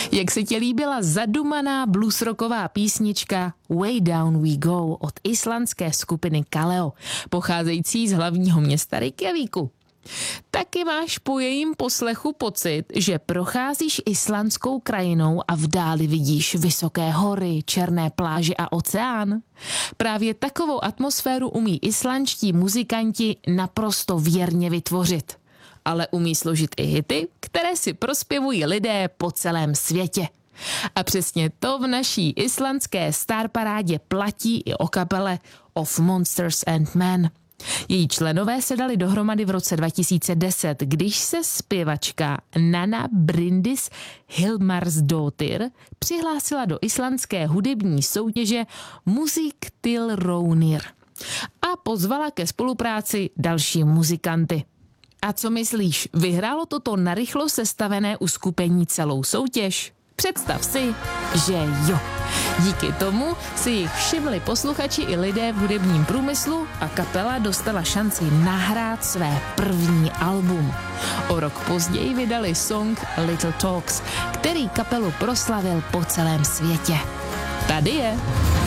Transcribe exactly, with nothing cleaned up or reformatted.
Jak se ti líbila zadumaná bluesrocková písnička Way Down We Go od islandské skupiny Kaleo, pocházející z hlavního města Reykjavíku? Taky máš po jejím poslechu pocit, že procházíš islandskou krajinou a v dáli vidíš vysoké hory, černé pláže a oceán? Právě takovou atmosféru umí islandští muzikanti naprosto věrně vytvořit. Ale umí složit i hity, které si prospěvují lidé po celém světě. A přesně to v naší islandské starparádě platí i o kapele Of Monsters and Men. Její členové se dali dohromady v roce dva tisíce deset, když se zpěvačka Nana Bryndís Hilmarsdóttir přihlásila do islandské hudební soutěže Musiktilraunir a pozvala ke spolupráci další muzikanty. A co myslíš, vyhrálo toto narychlo sestavené uskupení celou soutěž? Představ si, že jo. Díky tomu si jich všimli posluchači i lidé v hudebním průmyslu a kapela dostala šanci nahrát své první album. O rok později vydali song Little Talks, který kapelu proslavil po celém světě. Tady je.